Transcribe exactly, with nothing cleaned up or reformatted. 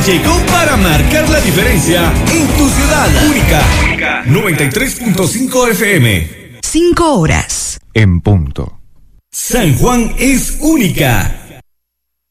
llegó para marcar la diferencia en tu ciudad. Única, Única. noventa y tres punto cinco F M. Cinco horas. En punto. San Juan es única.